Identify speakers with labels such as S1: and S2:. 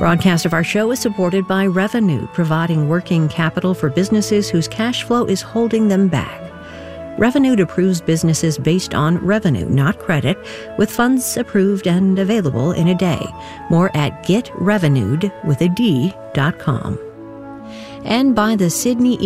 S1: Broadcast of our show is supported by Revolut, providing working capital for businesses whose cash flow is holding them back. Revolut approves businesses based on revenue, not credit, with funds approved and available in a day. More at getrevenued.com. And by the Sydney